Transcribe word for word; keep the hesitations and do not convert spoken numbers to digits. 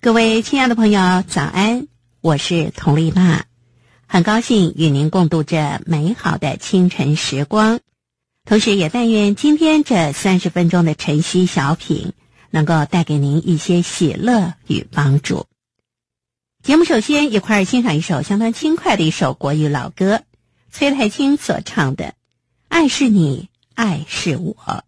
各位亲爱的朋友，早安，我是佟丽娜，很高兴与您共度这美好的清晨时光，同时也但愿今天这三十分钟的晨曦小品能够带给您一些喜乐与帮助。节目首先一块儿欣赏一首相当轻快的一首国语老歌，崔苔菁所唱的《爱是你，爱是我》。